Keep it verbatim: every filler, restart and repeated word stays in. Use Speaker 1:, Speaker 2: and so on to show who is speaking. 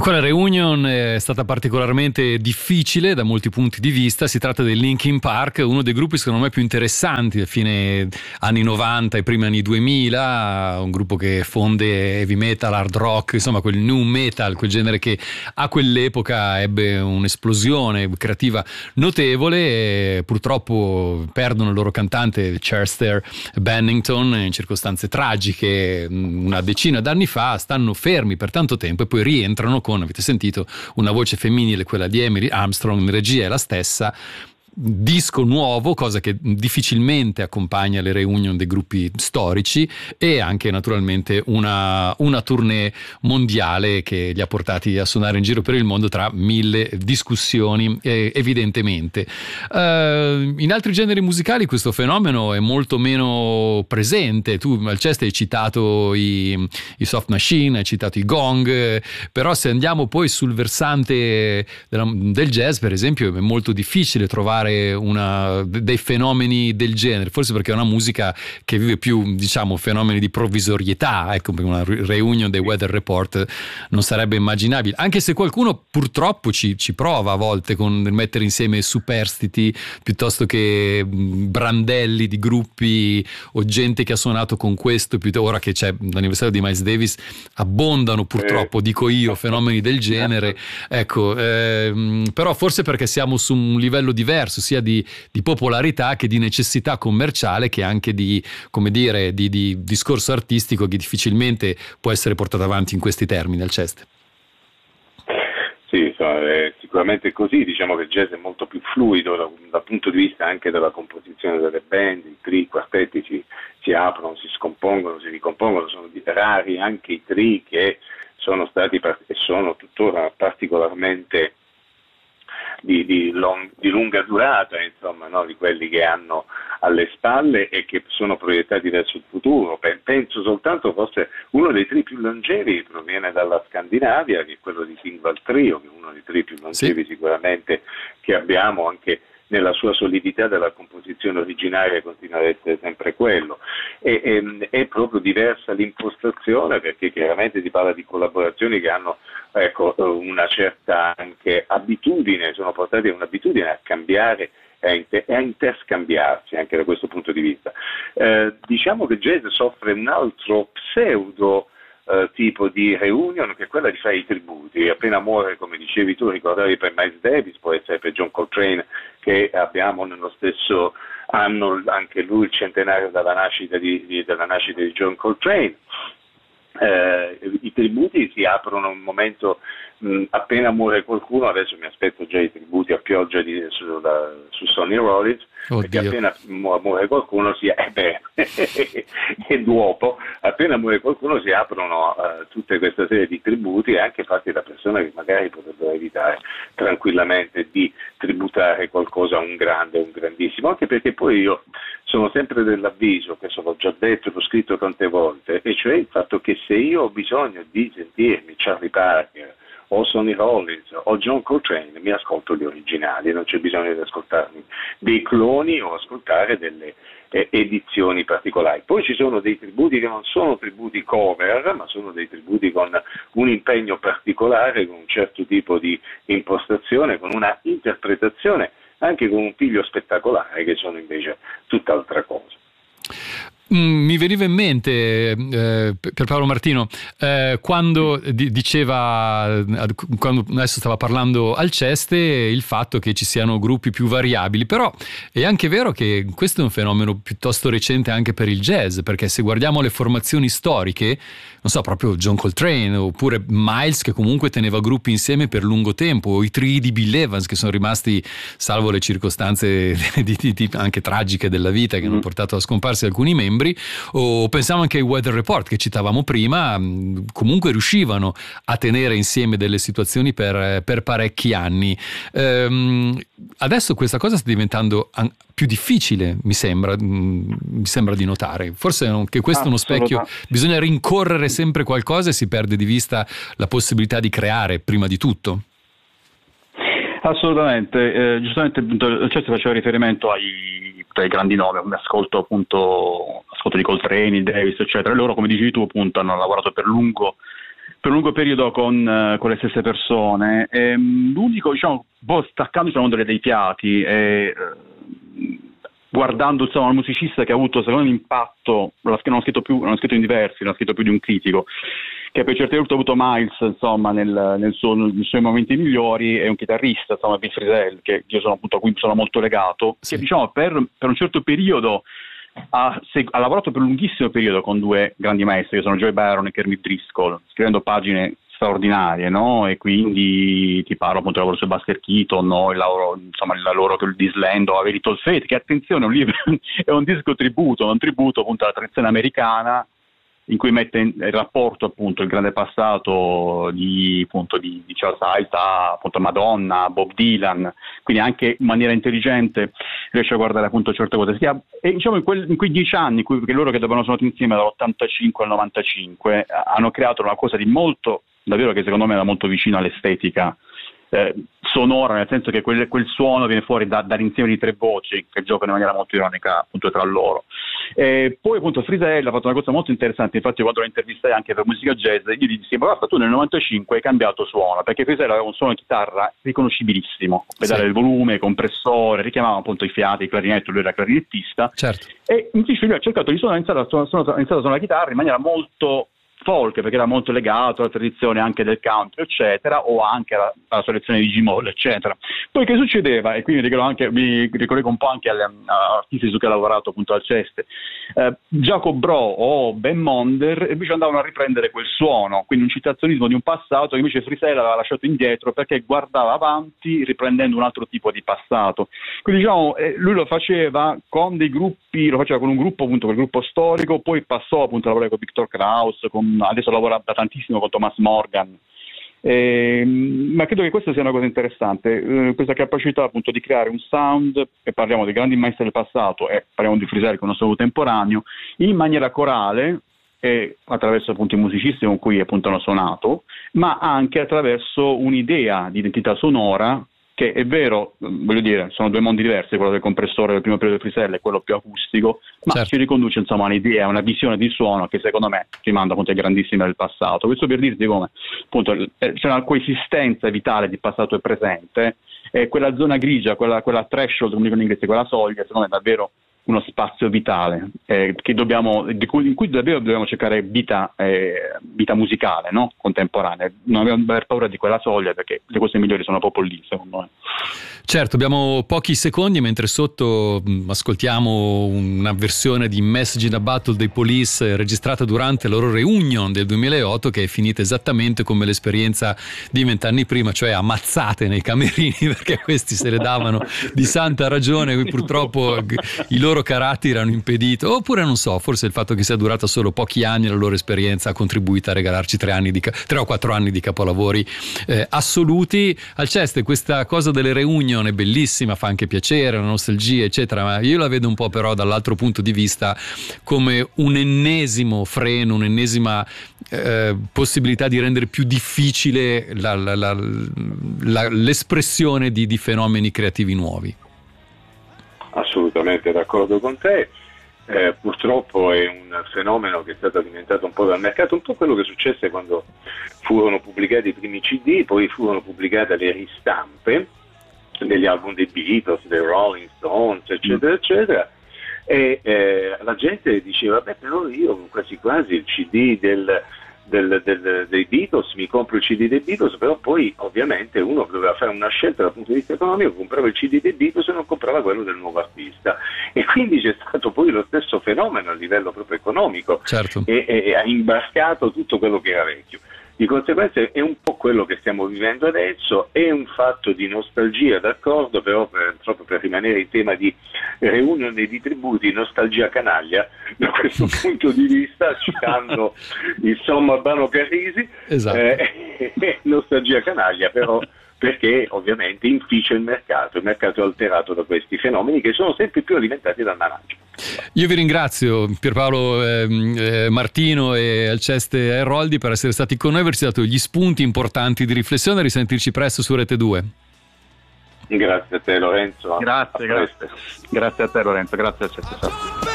Speaker 1: Quella reunion è stata particolarmente difficile da molti punti di vista. Si tratta dei Linkin Park, uno dei gruppi secondo me più interessanti a fine anni novanta e primi anni duemila, un gruppo che fonde heavy metal, hard rock, insomma quel nu metal, quel genere che a quell'epoca ebbe un'esplosione creativa notevole. E purtroppo perdono il loro cantante Chester Bennington in circostanze tragiche una decina d'anni fa, stanno fermi per tanto tempo e poi rientrano con, avete sentito, una voce femminile, quella di Emily Armstrong, in regia è la stessa, disco nuovo, cosa che difficilmente accompagna le reunion dei gruppi storici, e anche naturalmente una, una tournée mondiale che li ha portati a suonare in giro per il mondo tra mille discussioni, eh, evidentemente. Uh, in altri generi musicali questo fenomeno è molto meno presente. Tu, Alceste, hai citato i, i Soft Machine, hai citato i Gong, eh, però se andiamo poi sul versante della, del jazz, per esempio, è molto difficile trovare una, dei fenomeni del genere, forse perché è una musica che vive più, diciamo, fenomeni di provvisorietà. Ecco, una reunion dei Weather Report non sarebbe immaginabile, anche se qualcuno purtroppo ci, ci prova a volte con mettere insieme superstiti piuttosto che brandelli di gruppi o gente che ha suonato con questo. Ora che c'è l'anniversario di Miles Davis abbondano purtroppo, dico io, fenomeni del genere. Ecco, ehm, però forse perché siamo su un livello diverso sia di, di popolarità che di necessità commerciale, che anche di, come dire, di, di discorso artistico che difficilmente può essere portato avanti in questi termini, Alceste.
Speaker 2: Sì, è sicuramente così. Diciamo che il jazz è molto più fluido da, dal punto di vista anche della composizione delle band, i tri, i quartetti si, si aprono, si scompongono, si ricompongono, sono rari anche i tri che sono stati e sono tuttora particolarmente Di, di, long, di lunga durata, insomma, no? Di quelli che hanno alle spalle e che sono proiettati verso il futuro. Penso soltanto, forse uno dei tri più longevi proviene dalla Scandinavia, che è quello di Ingvald Trio, che è uno dei tri più longevi, sì, sicuramente, che abbiamo, anche nella sua solidità della composizione originaria continua ad essere sempre quello. E, e, è proprio diversa l'impostazione, perché chiaramente si parla di collaborazioni che hanno, ecco, una certa anche abitudine, sono portati a un'abitudine a cambiare e a, inter- e a interscambiarsi anche da questo punto di vista. Eh, diciamo che il jazz soffre un altro pseudo Uh, tipo di reunion, che è quella di fare i tributi. Appena muore, come dicevi tu, ricordavi per Miles Davis, può essere per John Coltrane, che abbiamo nello stesso anno anche lui il centenario della nascita di, di, della nascita di John Coltrane. Uh, i tributi si aprono un momento, mh, appena muore qualcuno. Adesso mi aspetto già i tributi a pioggia di, su, da, su Sonny Rollins. Oddio. Perché appena muore qualcuno si eh beh, e dopo appena muore qualcuno si aprono uh, tutte queste serie di tributi, anche fatti da persone che magari potrebbero evitare tranquillamente di tributare qualcosa a un grande, un grandissimo, anche perché poi io sono sempre dell'avviso, questo l'ho già detto, l'ho scritto tante volte, e cioè il fatto che se io ho bisogno di sentirmi Charlie Parker o Sonny Rollins o John Coltrane, mi ascolto gli originali, non c'è bisogno di ascoltarmi dei cloni o ascoltare delle eh, edizioni particolari. Poi ci sono dei tributi che non sono tributi cover, ma sono dei tributi con un impegno particolare, con un certo tipo di impostazione, con una interpretazione, anche con un piglio spettacolare, che sono invece tutt'altra cosa.
Speaker 1: Mm, mi veniva in mente eh, per Paolo Martino eh, quando di, diceva quando adesso stava parlando Alceste il fatto che ci siano gruppi più variabili, però è anche vero che questo è un fenomeno piuttosto recente anche per il jazz, perché se guardiamo le formazioni storiche, non so, proprio John Coltrane oppure Miles, che comunque teneva gruppi insieme per lungo tempo, o i tri di Bill Evans, che sono rimasti, salvo le circostanze di, di, di, anche tragiche della vita che hanno portato a scomparsi alcuni membri, o pensiamo anche ai Weather Report che citavamo prima, comunque riuscivano a tenere insieme delle situazioni per, per parecchi anni. Ehm, adesso questa cosa sta diventando più difficile, mi sembra, mi sembra di notare. Forse anche questo è uno specchio, bisogna rincorrere sempre qualcosa e si perde di vista la possibilità di creare prima di tutto.
Speaker 3: Assolutamente, eh, giustamente appunto, cioè, si faceva riferimento ai, ai grandi nomi, come ascolto appunto ascolto di Coltrane, Davis, eccetera, e loro, come dicevi tu, appunto hanno lavorato per lungo per un lungo periodo con, uh, con le stesse persone. E, um, l'unico, diciamo, un po' staccandosi dal mondo dei fiati e uh, guardando, insomma, un musicista che ha avuto secondo me un impatto, non l'ho scritto più, non l'ho scritto in diversi, l'ho scritto più di un critico, che per certi versi ha avuto Miles, insomma, nel, nel suo, nei suoi momenti migliori, è un chitarrista, insomma, Bill Frisell, che io sono appunto a cui sono molto legato, sì. Che diciamo per, per un certo periodo ha, se, ha lavorato per un lunghissimo periodo con due grandi maestri che sono Joey Byron e Kermit Driscoll, scrivendo pagine straordinarie, no? E quindi ti parlo appunto del lavoro su Buster Keaton, no? Il lavoro, insomma, il lavoro con il Disland o Avery Told Fate, che attenzione, un libro, è un disco tributo, un tributo appunto alla tradizione americana, in cui mette in rapporto appunto il grande passato di, appunto, di, di Charles Hyde a appunto Madonna, Bob Dylan, quindi anche in maniera intelligente riesce a guardare appunto certe cose. E diciamo in, quel, in quei dieci anni, cui, che loro che avevano suonato insieme dall'ottantacinque al novantacinque, hanno creato una cosa di molto, davvero, che secondo me era molto vicino all'estetica Eh, sonora, nel senso che quel, quel suono viene fuori da, dall'insieme di tre voci che giocano in maniera molto ironica appunto tra loro. E poi appunto Frisell ha fatto una cosa molto interessante, infatti quando lo intervistai anche per Musica Jazz gli dissi: ma guarda, tu nel novantacinque hai cambiato suono, perché Frisell aveva un suono di chitarra riconoscibilissimo, pedale del volume, compressore, richiamava appunto i fiati, il clarinetto, lui era clarinettista, certo. E invece lui ha cercato di suonare, ha iniziato a suonare la chitarra in maniera molto folk, perché era molto legato alla tradizione anche del country, eccetera, o anche alla, alla selezione di G-Moll, eccetera. Poi che succedeva, e qui mi ricollego, anche, mi ricollego un po' anche agli artisti su cui ha lavorato appunto al Ceste, eh, Jacob Bro o Ben Monder invece andavano a riprendere quel suono, quindi un citazionismo di un passato che invece Frisell aveva lasciato indietro perché guardava avanti riprendendo un altro tipo di passato. Quindi diciamo, eh, lui lo faceva con dei gruppi, lo faceva con un gruppo appunto, quel gruppo storico, poi passò appunto a lavorare con Victor Krauss, con adesso lavora da tantissimo con Thomas Morgan, eh, ma credo che questa sia una cosa interessante, eh, questa capacità appunto di creare un sound, e parliamo dei grandi maestri del passato e parliamo di Frisell che è un nostro contemporaneo, in maniera corale e attraverso appunto i musicisti con cui appunto hanno suonato, ma anche attraverso un'idea di identità sonora che è vero, voglio dire, sono due mondi diversi, quello del compressore del primo periodo di Frisell e quello più acustico, ma certo. Si riconduce insomma a un'idea, a una visione di suono che secondo me rimanda appunto ai grandissimi del passato. Questo per dirti come appunto c'è una coesistenza vitale di passato e presente, e quella zona grigia, quella, quella threshold, come dicono in inglese, quella soglia, secondo me è davvero uno spazio vitale, eh, che dobbiamo, di cui, in cui davvero dobbiamo cercare vita, eh, vita musicale, no? Contemporanea. Non dobbiamo aver paura di quella soglia, perché le cose migliori sono proprio lì, secondo me.
Speaker 1: Certo, abbiamo pochi secondi, mentre sotto mh, ascoltiamo una versione di Message in a Battle dei Police registrata durante la loro reunion del duemilaotto, che è finita esattamente come l'esperienza di vent'anni prima, cioè ammazzate nei camerini, perché questi se le davano di santa ragione, purtroppo i loro caratteri hanno impedito, oppure non so, forse il fatto che sia durata solo pochi anni la loro esperienza ha contribuito a regalarci tre anni di tre o quattro anni di capolavori eh, assoluti. Alceste, questa cosa delle reunion è bellissima, fa anche piacere, la nostalgia eccetera, ma io la vedo un po' però dall'altro punto di vista come un ennesimo freno, un'ennesima eh, possibilità di rendere più difficile la, la, la, la, l'espressione di, di fenomeni creativi nuovi.
Speaker 2: Assolutamente d'accordo con te, eh, purtroppo è un fenomeno che è stato alimentato un po' dal mercato, un po' quello che successe quando furono pubblicati i primi C D, poi furono pubblicate le ristampe degli album dei Beatles, dei Rolling Stones, eccetera, eccetera, e eh, la gente diceva, beh, però io quasi quasi il C D del... Del, del, dei Beatles, mi compro il C D dei Beatles, però poi ovviamente uno doveva fare una scelta dal punto di vista economico, comprava il C D dei Beatles e non comprava quello del nuovo artista, e quindi c'è stato poi lo stesso fenomeno a livello proprio economico, certo. e, e, e ha imbarcato tutto quello che era vecchio. Di conseguenza è un po' quello che stiamo vivendo adesso, è un fatto di nostalgia, d'accordo, però per, proprio per rimanere in tema di reunion e di tributi, nostalgia canaglia, da questo punto di vista, citando insomma Albano Carrisi, esatto. eh, nostalgia canaglia, però perché ovviamente inficia il mercato, il mercato è alterato da questi fenomeni che sono sempre più alimentati dal managgio.
Speaker 1: Io vi ringrazio Pierpaolo eh, eh, Martino e Alceste Eroldi per essere stati con noi, averci dato gli spunti importanti di riflessione, a risentirci presto su Rete due.
Speaker 2: Grazie a te Lorenzo.
Speaker 3: Grazie, grazie. Grazie a te Lorenzo, grazie a te.